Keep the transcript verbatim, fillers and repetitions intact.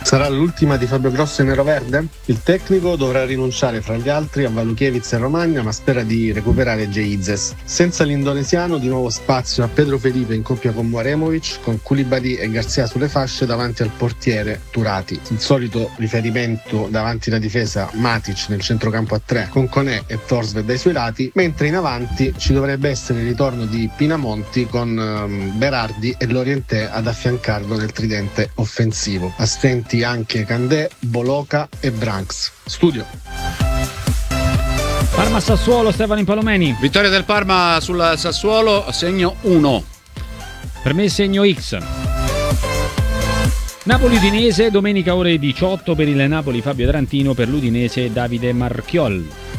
Sarà l'ultima di Fabio Grosso in neroverde? Il tecnico dovrà rinunciare fra gli altri a Valukiewicz e Romagna, ma spera di recuperare Geizes. Senza l'indonesiano, di nuovo spazio a Pedro Felipe in coppia con Muaremovic, con Koulibaly e Garcia sulle fasce davanti al portiere Turati. Il solito riferimento davanti alla difesa Matic nel centrocampo a tre, con Koné e Thorstvedt dai suoi lati, mentre in avanti ci dovrebbe essere il ritorno di Pinamonti con um, Berardi e Lorientè ad affiancarlo nel tridente offensivo. Assenti anche Candé, Boloca e Branks. Studio. Parma-Sassuolo, Stefano Impalomeni. Vittoria del Parma sul Sassuolo, segno uno. Per me segno X. Napoli-Udinese, domenica ore diciotto per il Napoli Fabio Tarantino, per l'Udinese Davide Marchiol.